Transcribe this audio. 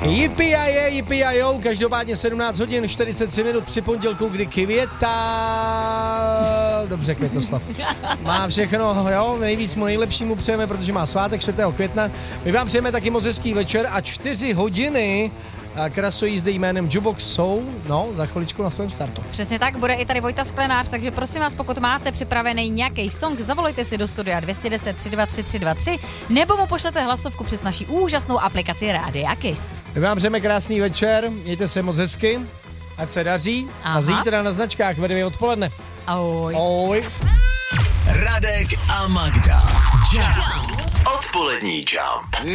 Yippee-a-yo, každopádně 17 hodin 43 minut při pondělku, kdy Květa, dobře Květoslav, má všechno, jo, nejvíc mu nejlepšímu přejeme, protože má svátek 4. května. My vám přejeme taky moc hezký večer a 4 hodiny krasojízdy jménem Jukebox jsou, za chviličku na svém startu. Přesně tak, bude i tady Vojta Sklenář, takže prosím vás, pokud máte připravený nějaký song, zavolejte si do studia 210 323 323 nebo mu pošlete hlasovku přes naši úžasnou aplikaci Rádia Kiss. My vám přejeme krásný večer, mějte se moc hezky, ať se daří. Aha. A zítra na značkách ve 2 odpoledne. Ahoj. Ahoj. Radek a Magda. Jump. Odpolední Jump.